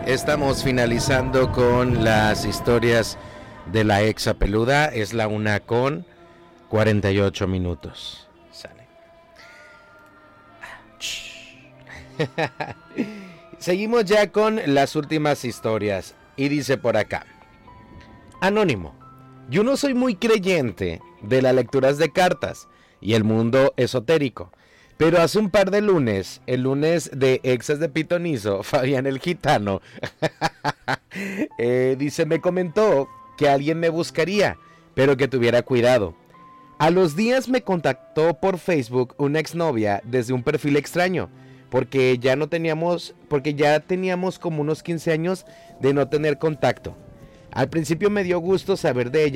Estamos finalizando con las historias de la exa peluda. Es la 1:48. Sale. Seguimos ya con las últimas historias. Y dice por acá: Anónimo, yo no soy muy creyente de las lecturas de cartas y el mundo esotérico, pero hace un par de lunes, el lunes de Exas de Pitonizo, Fabián el Gitano, dice, me comentó que alguien me buscaría, pero que tuviera cuidado. A los días me contactó por Facebook una exnovia desde un perfil extraño, porque ya teníamos como unos 15 años de no tener contacto. Al principio me dio gusto saber de ella